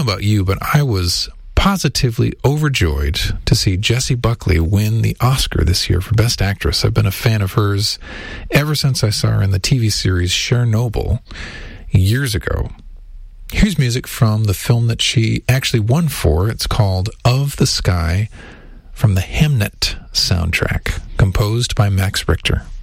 about you, but I was positively overjoyed to see Jessie Buckley win the Oscar this year for Best Actress. I've been a fan of hers ever since I saw her in the TV series Chernobyl years ago. Here's music from the film that she actually won for. It's called Of the Sky, from the Hamnet soundtrack, composed by Max Richter.